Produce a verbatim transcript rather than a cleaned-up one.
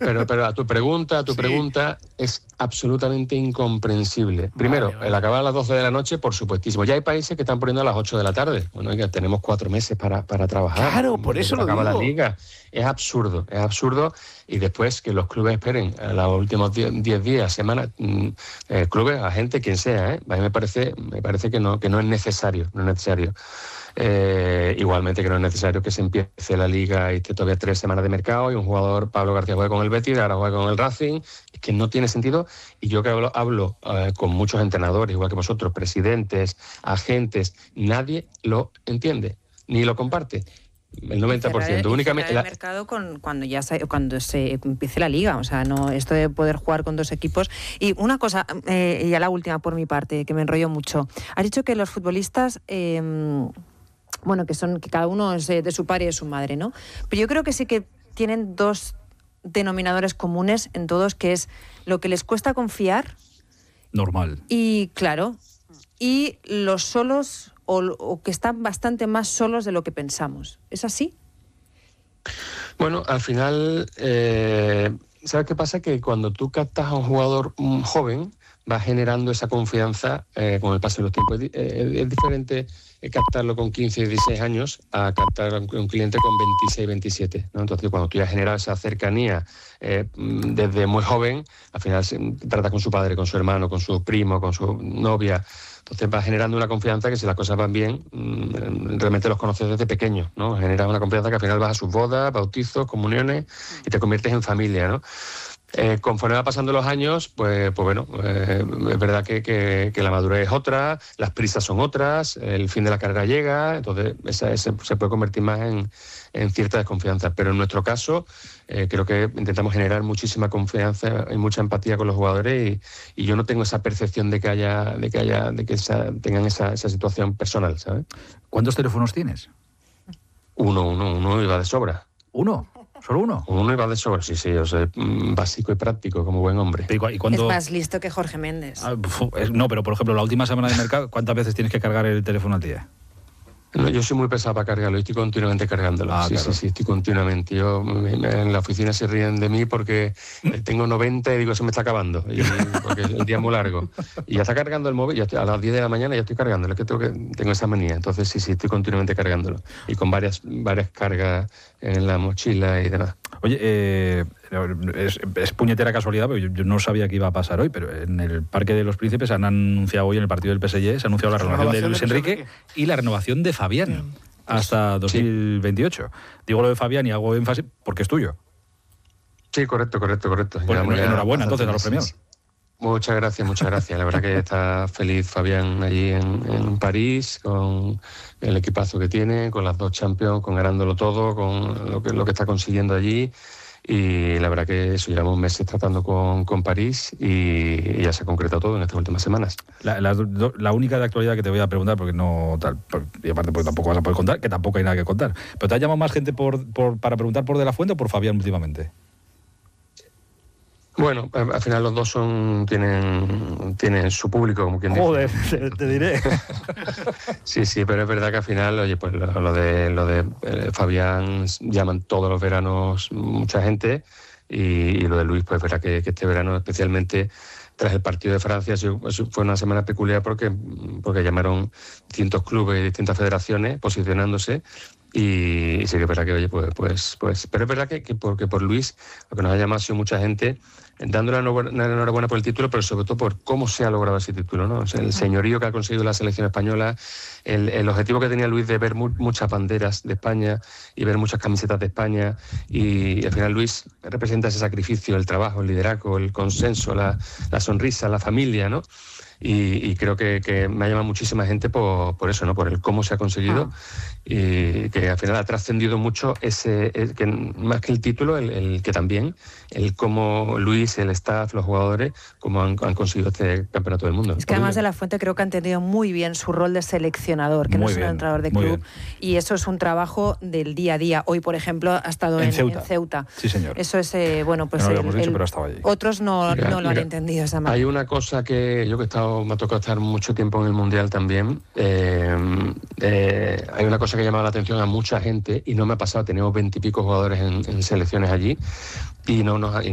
pero, pero a tu pregunta, a tu sí. pregunta es absolutamente incomprensible. Primero, vale, vale. el acabar a las doce de la noche, por supuestísimo. Ya hay países que están poniendo a las ocho de la tarde. Bueno, oiga, tenemos cuatro meses para, para trabajar. Claro, por eso lo acaba digo. la liga. Es absurdo, es absurdo. Y después que los clubes esperen a los últimos diez días, semanas, eh, clubes, a gente, quien sea, ¿eh? A mí me parece, me parece que no, que no es necesario, no es necesario. Eh, igualmente que no es necesario que se empiece la liga y esté todavía tres semanas de mercado y un jugador, Pablo García, juegue con el Betis, ahora juega con el Racing. Es que no tiene sentido. Y yo que hablo, hablo eh, con muchos entrenadores, igual que vosotros, presidentes, agentes, nadie lo entiende, ni lo comparte. El noventa por ciento. Y Únicamente el mercado con, cuando ya se, cuando se empiece la liga, o sea, no esto de poder jugar con dos equipos. Y una cosa, eh, ya la última por mi parte, que me enrollo mucho. Has dicho que los futbolistas, eh, bueno, que son que cada uno es de su padre y de su madre, ¿no? Pero yo creo que sí que tienen dos denominadores comunes en todos, que es lo que les cuesta confiar. Normal. Y claro, y los solos o, o que están bastante más solos de lo que pensamos. ¿Es así? Bueno, al final, eh, ¿sabes qué pasa? Que cuando tú captas a un jugador un joven, va generando esa confianza eh, con el paso de los tiempos. Es, eh, es diferente captarlo con quince, dieciséis años a captar a un cliente con veintiséis, veintisiete, ¿no? Entonces, cuando tú ya generas esa cercanía eh, desde muy joven, al final se trata con su padre, con su hermano, con su primo, con su novia. Entonces va generando una confianza que si las cosas van bien, realmente los conoces desde pequeños, ¿no? Generas una confianza que al final vas a sus bodas, bautizos, comuniones y te conviertes en familia, ¿no? Eh, conforme va pasando los años, pues, pues bueno, eh, es verdad que, que, que la madurez es otra, las prisas son otras, el fin de la carrera llega, entonces esa, esa se puede convertir más en, en cierta desconfianza. Pero en nuestro caso, eh, creo que intentamos generar muchísima confianza y mucha empatía con los jugadores y, y yo no tengo esa percepción de que haya, de que haya, de que esa, tengan esa, esa situación personal, ¿sabes? ¿Cuántos teléfonos tienes? Uno, uno, uno y va de sobra. ¿Uno? ¿Solo uno? Uno y va de sobra, sí, sí, yo soy básico y práctico como buen hombre. ¿Y cuándo... Es más listo que Jorge Méndez. Ah, no, pero por ejemplo, la última semana de mercado, ¿cuántas veces tienes que cargar el teléfono al día? No, yo soy muy pesado para cargarlo, estoy continuamente cargándolo. Ah, sí, claro. sí, sí, estoy continuamente. Yo en la oficina se ríen de mí porque tengo noventa y digo, se me está acabando, y, porque el día es muy largo. Y ya está cargando el móvil, ya estoy, a las diez de la mañana ya estoy cargándolo, es que tengo, que tengo esa manía. Entonces sí, sí, estoy continuamente cargándolo. Y con varias, varias cargas en la mochila y demás. Oye, eh, es, es puñetera casualidad, pero yo, yo no sabía que iba a pasar hoy, pero en el Parque de los Príncipes han anunciado hoy en el partido del P S G, se ha anunciado la renovación, renovación de Luis de Enrique, Enrique y la renovación de Fabián sí. hasta dos mil veintiocho. Sí. Digo lo de Fabián y hago énfasis porque es tuyo. Sí, correcto, correcto, correcto. Pues ya, enhorabuena entonces a los premiados. Muchas gracias, muchas gracias. La verdad que está feliz Fabián allí en, en París, con el equipazo que tiene, con las dos Champions, con ganándolo todo, con lo que, lo que está consiguiendo allí. Y la verdad que eso, llevamos meses tratando con, con París y, y ya se ha concretado todo en estas últimas semanas. La, la, la única de actualidad que te voy a preguntar, porque no tal, y aparte porque tampoco vas a poder contar, que tampoco hay nada que contar, pero ¿te ha llamado más gente por, por, para preguntar por De la Fuente o por Fabián últimamente? Bueno, al final los dos son tienen tienen su público, como quien dice. Joder, te, te diré. Sí, sí, pero es verdad que al final, oye, pues lo, lo de lo de eh, Fabián llaman todos los veranos mucha gente y, y lo de Luis, pues es verdad que, que este verano especialmente tras el partido de Francia fue una semana peculiar porque porque llamaron distintos clubes y distintas federaciones posicionándose. Y, y sí que es verdad que, oye, pues, pues, pues, pero es verdad que, que, porque por Luis, lo que nos ha llamado ha sido mucha gente, dándole una enhorabuena por el título, pero sobre todo por cómo se ha logrado ese título, ¿no? O sea, el señorío que ha conseguido la selección española, el, el objetivo que tenía Luis de ver mu muchas banderas de España y ver muchas camisetas de España, y, y al final Luis representa ese sacrificio, el trabajo, el liderazgo, el consenso, la, la sonrisa, la familia, ¿no? Y, y creo que, que me ha llamado muchísima gente por, por eso, ¿no? Por el cómo se ha conseguido ah. y que al final ha trascendido mucho ese, el, que más que el título, el, el que también, el cómo Luis, el staff, los jugadores, cómo han, han conseguido este campeonato del mundo. Es que además De la Fuente creo que ha entendido muy bien su rol de seleccionador, que muy no es bien, un entrenador de club, bien. Y eso es un trabajo del día a día. Hoy, por ejemplo, ha estado en, en, Ceuta. en Ceuta. Sí, señor. Eso es, eh, bueno, pues... No lo el, hemos dicho, el, pero ha estado allí. Otros no, mira, no lo mira, han entendido esa manera. Hay una cosa que yo que he estado me ha tocado estar mucho tiempo en el Mundial también. Eh, eh, hay una cosa que ha llamado la atención a mucha gente y no me ha pasado. Tenemos veintipico jugadores en, en selecciones allí y no nos